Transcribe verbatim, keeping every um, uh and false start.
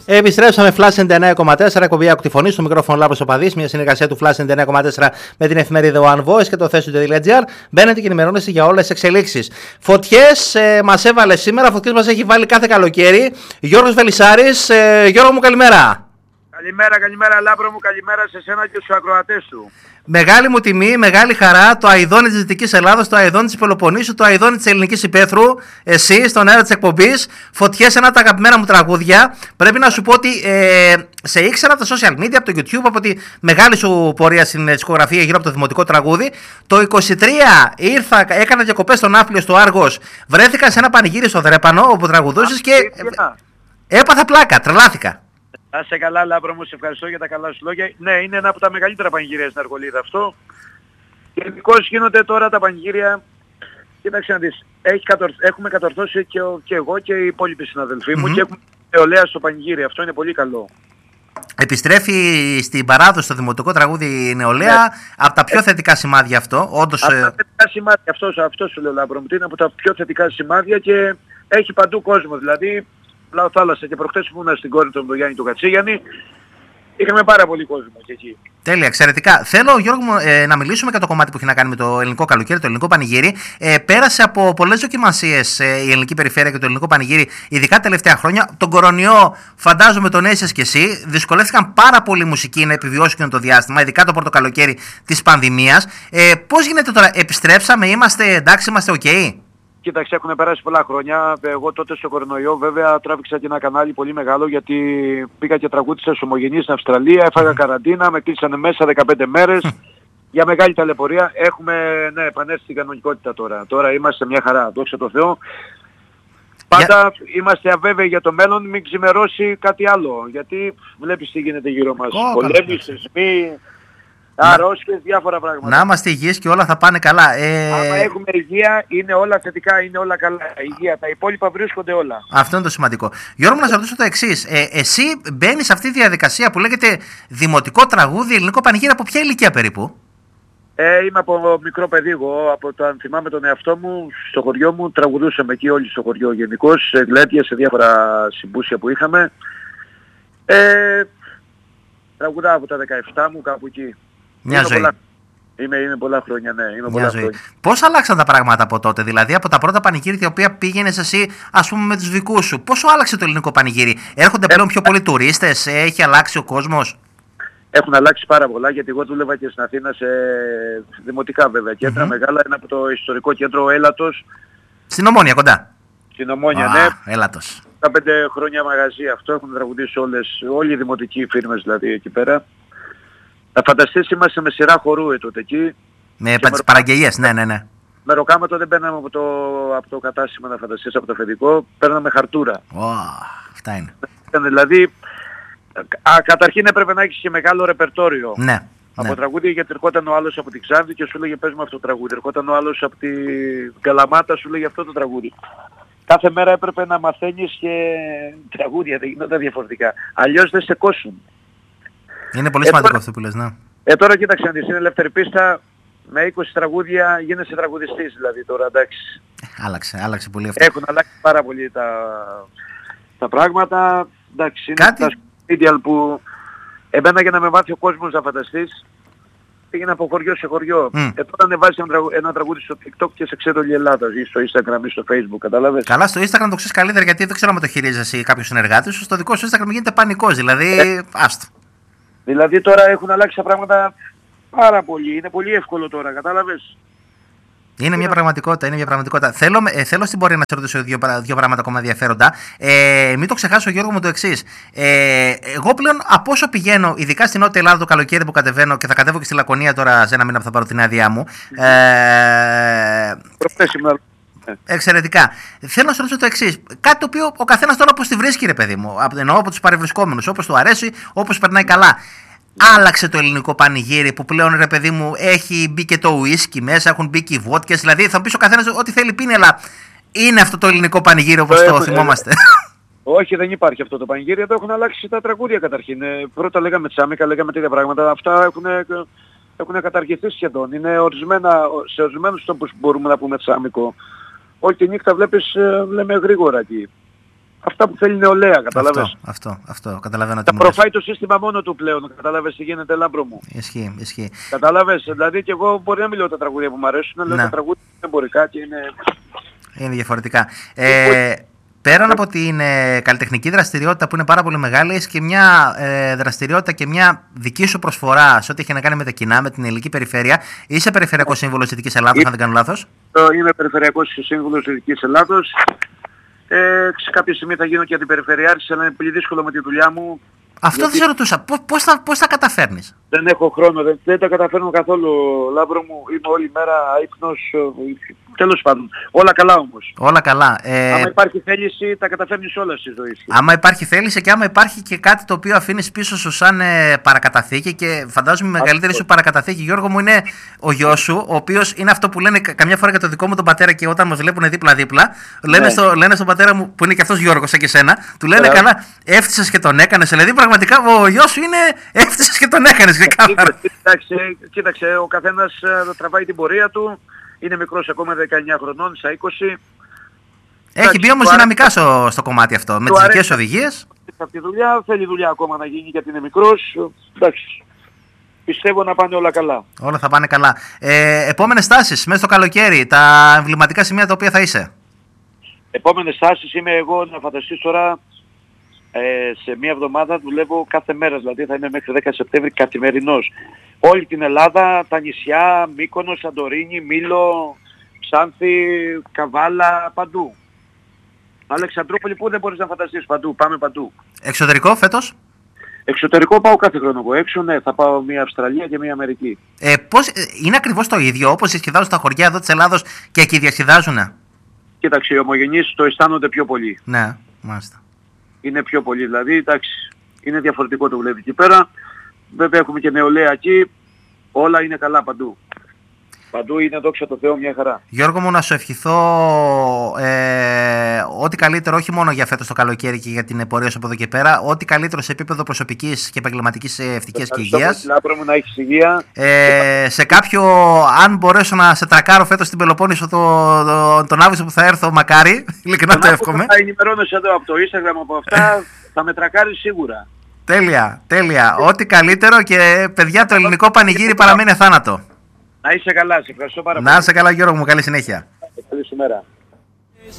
Επιστρέψαμε Flash ενενήντα εννέα κόμμα τέσσερα, εκπομπή «Άκου τη φωνή», στο μικρόφωνο Λάμπρος Οπαδής, μια συνεργασία του Flash ενενήντα εννέα κόμμα τέσσερα με την εφημερίδα One Voice και το θέσιο.gr. Μπαίνετε και ενημερώνεστε για όλες τις εξελίξεις. Φωτιές ε, μας έβαλε σήμερα, φωτιές μας έχει βάλει κάθε καλοκαίρι. Γιώργος Βελισσάρης, ε, Γιώργο μου, καλημέρα. Καλημέρα, καλημέρα Λάμπρο μου, καλημέρα σε σένα και στους ακροατές σου. Μεγάλη μου τιμή, μεγάλη χαρά, το αηδόνι της Δυτικής Ελλάδος, το αηδόνι της Πελοποννήσου, το αηδόνι της Ελληνικής Υπαίθρου, εσύ στον αέρα της εκπομπής. Φωτιές, ένα από τα αγαπημένα μου τραγούδια. Πρέπει να σου πω ότι ε, σε ήξερα από τα social media, από το YouTube, από τη μεγάλη σου πορεία στην δισκογραφία γύρω από το δημοτικό τραγούδι. Το είκοσι τρία ήρθα, έκανα διακοπές στον Ναύπλιο, στο Άργος. Βρέθηκα σε ένα πανηγύρι στο Δρέπανο όπου τραγουδούσες και ε, έπαθα πλάκα, τρελάθηκα. Να σε καλά Λάμπρο μου, σε ευχαριστώ για τα καλά σου λόγια. Ναι, είναι ένα από τα μεγαλύτερα πανηγύρια στην Αργολίδα αυτό. Γενικώς γίνονται τώρα τα πανηγύρια. Κοίταξε να δεις, έχει κατορ... έχουμε κατορθώσει και, ο... και εγώ και οι υπόλοιποι συναδελφοί μου mm-hmm. και έχουμε νεολαία στο πανηγύρι. Αυτό είναι πολύ καλό. Επιστρέφει στην παράδοση στο δημοτικό τραγούδι η νεολαία, ναι. Από τα πιο ε... θετικά σημάδια αυτό. Όντως, από τα θετικά σημάδια, αυτό, αυτό σου λέω Λάμπρο μου, είναι από τα πιο θετικά σημάδια και έχει παντού κόσμο. Δηλαδή, Λάω θάλασσα και προχτές που ήμουν στην κόρη του Γιάννη του Κατσίγιαννη, είχαμε πάρα πολύ κόσμο και εκεί. Τέλεια, εξαιρετικά. Θέλω, Γιώργο μου, ε, να μιλήσουμε για το κομμάτι που έχει να κάνει με το ελληνικό καλοκαίρι, το ελληνικό πανηγύρι. Ε, πέρασε από πολλές δοκιμασίες ε, η ελληνική περιφέρεια και το ελληνικό πανηγύρι, ειδικά τα τελευταία χρόνια. Τον κορονοϊό, φαντάζομαι τον έζησες κι εσύ. Δυσκολεύτηκαν πάρα πολύ οι μουσικοί να επιβιώσουν το διάστημα, ειδικά το πρώτο καλοκαίρι της πανδημίας. Ε, πώς γίνεται τώρα, επιστρέψαμε, είμαστε εντάξει, είμαστε οκ? Okay? Κοίταξε, έχουν περάσει πολλά χρόνια. Εγώ τότε στο κορονοϊό βέβαια τράβηξα και ένα κανάλι πολύ μεγάλο γιατί πήγα και τραγούδισα στους ομογενείς στην Αυστραλία, έφαγα καραντίνα, με κλείσανε μέσα δεκαπέντε μέρες για μεγάλη ταλαιπωρία. Έχουμε ναι, επανέλθει στην κανονικότητα τώρα. Τώρα είμαστε μια χαρά, δόξα τω Θεώ. Πάντα yeah. είμαστε αβέβαιοι για το μέλλον, μην ξημερώσει κάτι άλλο. Γιατί βλέπεις τι γίνεται γύρω μας. Oh, πολέμοι, σεισμοί, αρρώστιες, διάφορα πράγματα. Να είμαστε υγιείς και όλα θα πάνε καλά. Ε... Άμα έχουμε υγεία, είναι όλα θετικά, είναι όλα καλά. Υγεία, τα υπόλοιπα βρίσκονται όλα. Αυτό είναι το σημαντικό. Γιώργο μου, να σε ρωτήσω το εξής. Ε, εσύ μπαίνεις σε αυτή τη διαδικασία που λέγεται δημοτικό τραγούδι, ελληνικό πανηγύρι, από ποια ηλικία περίπου? Ε, είμαι από μικρό παιδί εγώ, από το, αν θυμάμαι τον εαυτό μου, στο χωριό μου, τραγουδούσαμε εκεί όλοι στο χωριό γενικώς, σε γλέντια, σε διάφορα συμπούσια που είχαμε. Ε, τραγουδάω από τα δεκαεπτά μου, κάπου εκεί. Μια είναι ζωή. Πολλά... Είμαι, είναι πολλά χρόνια, ναι. Είναι πολλά χρόνια. Πώς αλλάξαν τα πράγματα από τότε, δηλαδή από τα πρώτα πανηγύρια τα οποία πήγαινες εσύ, ας πούμε, με τους δικούς σου? Πόσο άλλαξε το ελληνικό πανηγύρι? Έρχονται πλέον πιο πολλοί τουρίστες, έχει αλλάξει ο κόσμος? Έχουν αλλάξει πάρα πολλά, γιατί εγώ δούλευα και στην Αθήνα σε δημοτικά βέβαια κέντρα mm-hmm. μεγάλα. Ένα από το ιστορικό κέντρο Έλατος. Στην Ομόνια κοντά. Στην Ομόνια, ah, ναι. Έλατος. Τα πέντε χρόνια μαγαζί αυτό, έχουν τραγουδήσει όλες, όλοι οι δημοτικοί φίρμες δηλαδή εκεί πέρα. Θα φανταστείς, είμαστε με σειρά χορού τότε εκεί. Με τις με παραγγελίες, ναι, ναι, ναι. Με ροκάματο δεν παίρναμε από το, από το κατάστημα, να φανταστείς, από το αφεντικό, παίρναμε χαρτούρα. Oh, αυτά είναι. Δηλαδή, α, καταρχήν έπρεπε να έχεις και μεγάλο ρεπερτόριο. Ναι. Από ναι. τραγούδια, γιατί ερχόταν ο άλλος από την Ξάνθη και σου λέγε πες μου αυτό το τραγούδι. Ερχόταν ο άλλος από την Καλαμάτα, σου λέγε αυτό το τραγούδι. Κάθε μέρα έπρεπε να μαθαίνεις και τραγούδια, δεν γινόταν διαφορετικά. Αλλιώς δεν σε κόσουν. Είναι πολύ σημαντικό ε, αυτό που λες, ναι. Ε, τώρα κοίταξε να δεις, είναι ελεύθερη πίστα, με είκοσι τραγούδια γίνεσαι τραγουδιστής δηλαδή τώρα, εντάξει. Άλλαξε, άλλαξε πολύ αυτό. Έχουν αλλάξει πάρα πολύ τα, τα πράγματα, εντάξει. Κάτι... Είναι τα media που εμένα για να με μάθει ο κόσμος να φανταστείς, πήγαινα από χωριό σε χωριό. Mm. Ε, τώρα ανεβάζεις ένα, τραγου... ένα τραγούδι στο TikTok και σε ξέρει όλη η Ελλάδα, ή στο Instagram ή στο Facebook, κατάλαβες. Καλά, στο Instagram το ξέρεις καλύτερα, γιατί δεν ξέρω αν το χειρίζεσαι κάποιος συνεργάτης σου. Στο δικό σου Instagram γίνεται πανικός, δηλαδή ε. άστο. Δηλαδή τώρα έχουν αλλάξει τα πράγματα πάρα πολύ. Είναι πολύ εύκολο τώρα, κατάλαβες. Είναι μια πραγματικότητα, είναι μια πραγματικότητα. Θέλω, ε, θέλω στην πορεία να σε ρωτήσω δύο, δύο πράγματα ακόμα ενδιαφέροντα. Ε, μην το ξεχάσω, Γιώργο μου, το εξής. Ε, εγώ πλέον από όσο πηγαίνω, ειδικά στην Νότια Ελλάδα το καλοκαίρι που κατεβαίνω, και θα κατέβω και στη Λακωνία τώρα σε ένα μήνα που θα πάρω την άδειά μου. Ε, Εξαιρετικά. Θέλω να σου ρωτήσω το εξής. Κάτι το οποίο ο καθένας τώρα όπως τη βρίσκει, ρε παιδί μου. Εννοώ από τους παρευρισκόμενους. Όπως του αρέσει, όπως περνάει καλά. Άλλαξε το ελληνικό πανηγύρι που πλέον, ρε παιδί μου, έχει μπει και το ουίσκι μέσα, έχουν μπει και οι βότκες. Δηλαδή θα πεις ο καθένας ό,τι θέλει πίνει, αλλά είναι αυτό το ελληνικό πανηγύρι όπως το, το θυμόμαστε? Όχι, δεν υπάρχει αυτό το πανηγύρι. Εδώ έχουν αλλάξει τα τραγούδια καταρχήν. Πρώτα λέγαμε τσάμικα, λέγαμε τέτοια πράγματα. Αυτά έχουν, έχουν καταργηθεί σχεδόν. Είναι ορισμένα, σε ορισμένους τόπους που μπορούμε να πούμε τσάμικο. Όλη τη νύχτα βλέπεις, λέμε γρήγορα εκεί. αυτά που θέλει η νεολαία, καταλαβες. Αυτό, αυτό, αυτό, καταλαβαίνω τι Τα μου λες. προφάει το σύστημα μόνο του πλέον, καταλαβες τι γίνεται, Λάμπρο μου. Ισχύει, ισχύει. Καταλαβες, δηλαδή και εγώ μπορεί να μην λέω τα τραγούδια που μου αρέσουν, λέω Ναι. τα τραγούδια είναι εμπορικά και είναι... Είναι διαφορετικά. Ε, πέραν από την ε, καλλιτεχνική δραστηριότητα που είναι πάρα πολύ μεγάλη, έχεις και μια ε, δραστηριότητα και μια δική σου προσφορά σε ό,τι έχει να κάνει με τα κοινά, με την ελληνική περιφέρεια. Είσαι περιφερειακός σύμβουλος της Δυτικής Ελλάδος, αν δεν κάνω λάθος. Είμαι περιφερειακός σύμβουλος της Δυτικής Ελλάδος. Ε, σε κάποια στιγμή θα γίνω και αντιπεριφερειάρχης, αλλά είναι πολύ δύσκολο με τη δουλειά μου. Αυτό γιατί δεν σε ρωτούσα. Πώς, πώς, θα, πώς θα καταφέρνεις. δεν έχω χρόνο, δεν, δεν τα καταφέρνω καθόλου, Λάμπρο μου. Είμαι όλη μέρα ύπνος, ε, τέλος πάντων. Όλα καλά όμως. Όλα καλά. Ε, Άμα υπάρχει θέληση, τα καταφέρνεις όλα στη ζωή σου. άμα υπάρχει θέληση και άμα υπάρχει και κάτι το οποίο αφήνεις πίσω σου σαν ε, παρακαταθήκη, και φαντάζομαι η μεγαλύτερη σου παρακαταθήκη, Γιώργο μου, είναι ο γιος σου, ο οποίος είναι αυτό που λένε κα- καμιά φορά για το δικό μου τον πατέρα, και όταν μας βλέπουν δίπλα-δίπλα, λένε, Ναι. στο, λένε στον πατέρα μου, που είναι και αυτός Γιώργος σαν και εσένα, του λένε Μπράβο. καλά, έφτισες και τον έκανες. Δηλαδή πραγματικά ο γιος σου είναι έφτισες και τον έκανες. ξεκάθαρα. Κοίταξε, κοίταξε, ο καθένας ε, τραβάει την πορεία του. Είναι μικρός ακόμα δεκαεννιά χρονών, στα είκοσι. Έχει μπει Εντάξει, όμως του δυναμικά στο, στο κομμάτι αυτό, με του τις αρέσει. δικές οδηγίες. Από τη δουλειά, θέλει δουλειά ακόμα να γίνει γιατί είναι μικρός. Εντάξει, πιστεύω να πάνε όλα καλά. Όλα θα πάνε καλά. Ε, επόμενες στάσεις μέσα στο καλοκαίρι, τα εμβληματικά σημεία τα οποία θα είσαι. Επόμενες τάσεις είμαι εγώ, να φανταστείς τώρα, ε, σε μία εβδομάδα δουλεύω κάθε μέρα, δηλαδή θα είμαι μέχρι δέκα Σεπτέμβρη καθημερινός. Όλη την Ελλάδα, τα νησιά, Μύκονο, Σαντορίνη, Μήλο, Ξάνθη, Καβάλα, παντού. Αλεξανδρούπολη που δεν μπορείς να φανταστείς, παντού, πάμε παντού. Εξωτερικό φέτος. Εξωτερικό πάω κάθε χρόνο εγώ έξω, ναι, θα πάω μία Αυστραλία και μία Αμερική. Ε, πώς, ε, είναι ακριβώς το ίδιο όπως διασκεδάζουν στα χωριά εδώ της Ελλάδος και εκεί διασκεδάζουνε. Κοίταξε, οι ομογενείς το αισθάνονται πιο πολύ. Ναι, μάλιστα. Είναι πιο πολύ, δηλαδή, εντάξει, είναι διαφορετικό το βλέπει εκεί πέρα. Βέβαια έχουμε και νεολαία εκεί, όλα είναι καλά παντού. Παντού είναι, δόξα τω Θεώ, μια χαρά. Γιώργο μου, να σου ευχηθώ ε, ό,τι καλύτερο, όχι μόνο για φέτος το καλοκαίρι και για την πορεία σου από εδώ και πέρα, ό,τι καλύτερο σε επίπεδο προσωπικής και επαγγελματικής ευτυχίας και υγείας. Λάπρο μου, να έχεις υγεία. Ε, σε κάποιο, αν μπορέσω να σε τρακάρω φέτος στην Πελοπόννησο το, το, τον Αύγουστο που θα έρθω, μακάρι, ειλικρινά το εύχομαι. Θα ενημερώνεσαι εδώ από το Instagram, από αυτά, θα με τρακάρεις σίγουρα. Τέλεια, τέλεια. Ό,τι καλύτερο και παιδιά, το ελληνικό πανηγύρι παραμένει θάνατο. Να είσαι καλά, σε ευχαριστώ πάρα πολύ. Να είσαι καλά Γιώργο μου, καλή συνέχεια. Καλή σου μέρα.